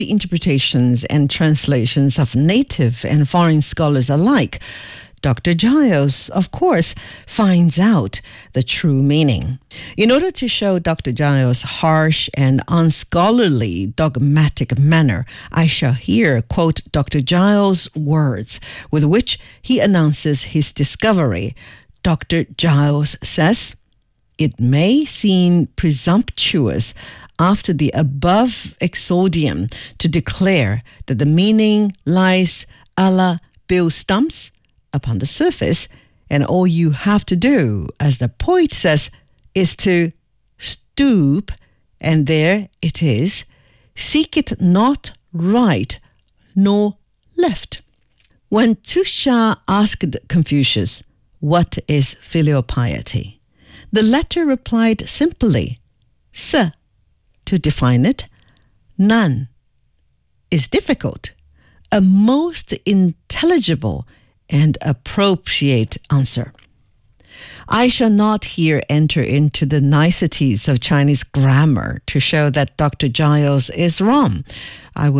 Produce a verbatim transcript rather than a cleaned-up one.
the interpretations and translations of native and foreign scholars alike, Doctor Giles, of course, finds out the true meaning. In order to show Doctor Giles' harsh and unscholarly dogmatic manner, I shall here quote Doctor Giles' words with which he announces his discovery. Doctor Giles says, "It may seem presumptuous after the above exordium to declare that the meaning lies a la Bill Stumps upon the surface, and all you have to do, as the poet says, is to stoop, and there it is. Seek it not right nor left." When Tu Sha asked Confucius, "What is filial piety?" the latter replied simply, "Se," to define it, "Nan," is difficult, a most intelligible and appropriate answer. I shall not here enter into the niceties of Chinese grammar to show that Doctor Giles is wrong. I will